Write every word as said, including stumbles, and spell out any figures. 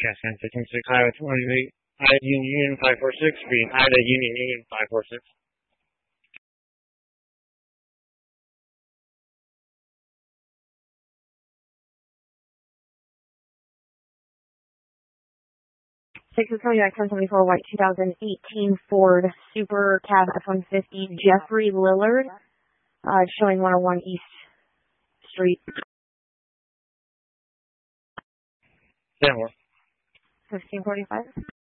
Cascan fifteen six, Highway twenty-eight, I Union five four six, being Ida Union Union five four six. six is coming back ten seventy-four white two thousand eighteen Ford Super Cab F one fifty Jeffrey Lillard, uh, showing one oh one East Street. ten more. fifteen forty-five.